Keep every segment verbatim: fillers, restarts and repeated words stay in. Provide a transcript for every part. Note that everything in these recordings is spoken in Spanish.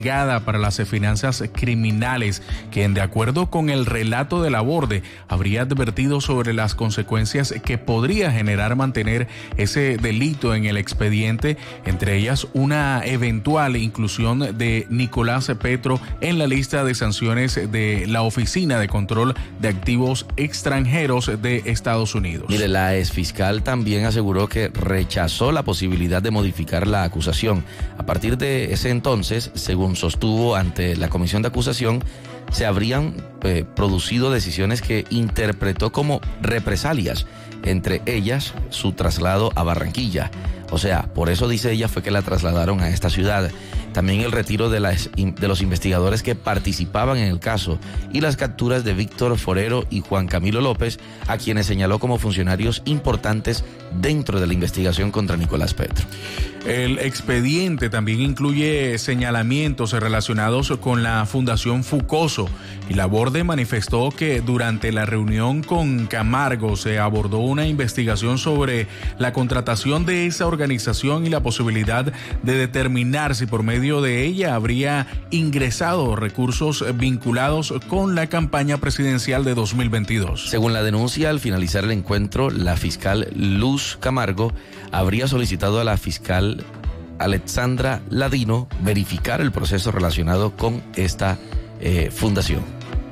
para las finanzas criminales, quien de acuerdo con el relato de Laborde habría advertido sobre las consecuencias que podría generar mantener ese delito en el expediente, entre ellas una eventual inclusión de Nicolás Petro en la lista de sanciones de la Oficina de Control de Activos Extranjeros de Estados Unidos. Mire, la exfiscal también aseguró que rechazó la posibilidad de modificar la acusación. A partir de ese entonces, según sostuvo ante la comisión de acusación, se habrían eh, producido decisiones que interpretó como represalias, entre ellas su traslado a Barranquilla. O sea, por eso dice ella fue que la trasladaron a esta ciudad. También el retiro de, las, de los investigadores que participaban en el caso y las capturas de Víctor Forero y Juan Camilo López, a quienes señaló como funcionarios importantes dentro de la investigación contra Nicolás Petro. El expediente también incluye señalamientos relacionados con la Fundación Fucoso, y Laborde manifestó que durante la reunión con Camargo se abordó una investigación sobre la contratación de esa organización y la posibilidad de determinar si por medio de ella habría ingresado recursos vinculados con la campaña presidencial de dos mil veintidós. Según la denuncia, al finalizar el encuentro, la fiscal Luz Camargo habría solicitado a la fiscal Alexandra Ladino verificar el proceso relacionado con esta eh, fundación.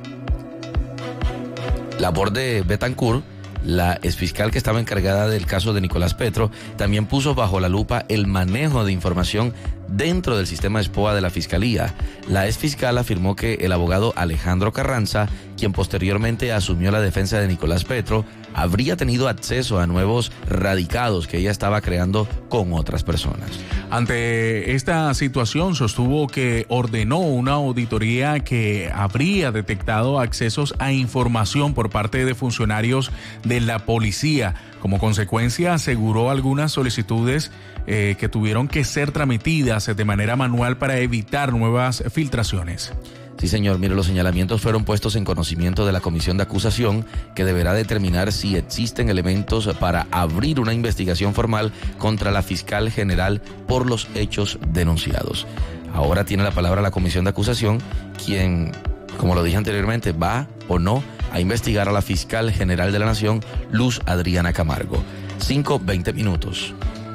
Laborde Betancourt, la exfiscal que estaba encargada del caso de Nicolás Petro, también puso bajo la lupa el manejo de información dentro del sistema SPOA de la Fiscalía. La exfiscal afirmó que el abogado Alejandro Carranza, quien posteriormente asumió la defensa de Nicolás Petro, habría tenido acceso a nuevos radicados que ella estaba creando con otras personas. Ante esta situación, sostuvo que ordenó una auditoría que habría detectado accesos a información por parte de funcionarios de la policía. Como consecuencia, aseguró algunas solicitudes eh, que tuvieron que ser tramitidas de manera manual para evitar nuevas filtraciones. Sí, señor. Mire, los señalamientos fueron puestos en conocimiento de la comisión de acusación, que deberá determinar si existen elementos para abrir una investigación formal contra la fiscal general por los hechos denunciados. Ahora tiene la palabra la comisión de acusación, quien, como lo dije anteriormente, va o no a investigar a la fiscal general de la Nación, Luz Adriana Camargo. cinco, veinte minutos.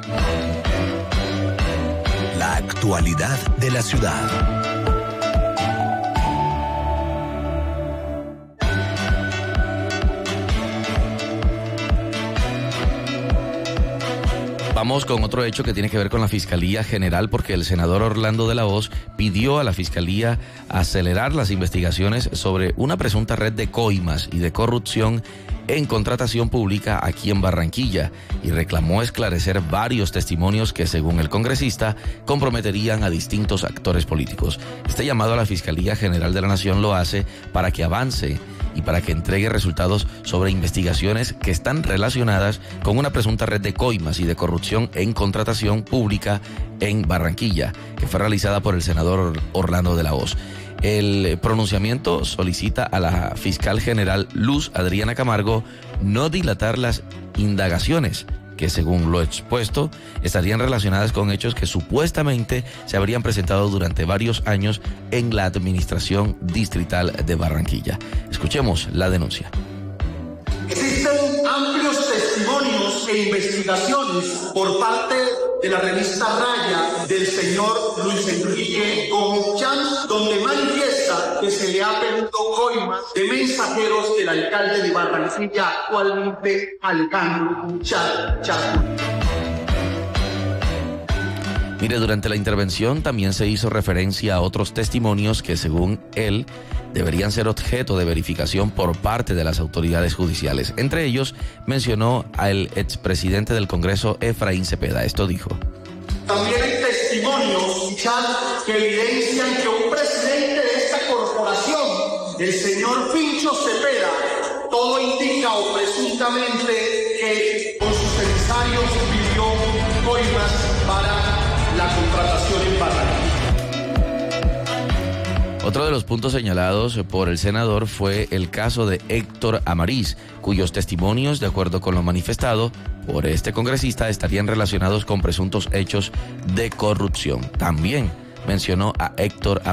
La actualidad de la ciudad. Vamos con otro hecho que tiene que ver con la Fiscalía General, porque el senador Orlando de la Hoz pidió a la Fiscalía acelerar las investigaciones sobre una presunta red de coimas y de corrupción en contratación pública aquí en Barranquilla, y reclamó esclarecer varios testimonios que, según el congresista, comprometerían a distintos actores políticos. Este llamado a la Fiscalía General de la Nación lo hace para que avance y para que entregue resultados sobre investigaciones que están relacionadas con una presunta red de coimas y de corrupción en contratación pública en Barranquilla, que fue realizada por el senador Orlando de la Hoz. El pronunciamiento solicita a la fiscal general Luz Adriana Camargo no dilatar las indagaciones que, según lo expuesto, estarían relacionadas con hechos que supuestamente se habrían presentado durante varios años en la administración distrital de Barranquilla. Escuchemos la denuncia. Existen amplios testimonios e investigaciones por parte de la revista Raya del señor Luis Enrique Gonchan, donde manifiesta que se le ha pedido coimas de mensajeros del alcalde de Barranquilla, actualmente Alejandro Chaco. Mire, durante la intervención también se hizo referencia a otros testimonios que, según él, deberían ser objeto de verificación por parte de las autoridades judiciales. Entre ellos, mencionó al expresidente del Congreso, Efraín Cepeda. Esto dijo. También hay testimonios, chat, que evidencian que un presidente de esta corporación, el señor Pincho Cepeda, todo indica o presuntamente que con sus emisarios pidió coimas para la contratación en Barranquilla. Otro de los puntos señalados por el senador fue el caso de Héctor Amariz, cuyos testimonios, de acuerdo con lo manifestado por este congresista, estarían relacionados con presuntos hechos de corrupción. También mencionó a Héctor